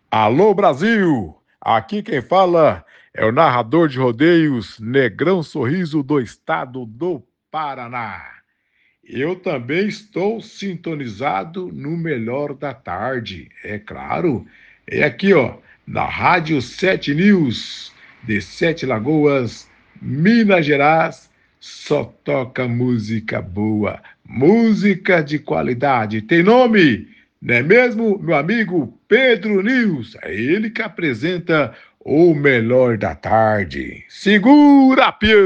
Alô Brasil! Aqui quem fala é o narrador de rodeios Negrão Sorriso do estado do Paraná. Eu também estou sintonizado no melhor da tarde, é claro. É aqui, ó, na Rádio 7 News, de Sete Lagoas, Minas Gerais. Só toca música boa, música de qualidade. Tem nome, não é mesmo, meu amigo Pedro News? É ele que apresenta o melhor da tarde. Segura, Pio!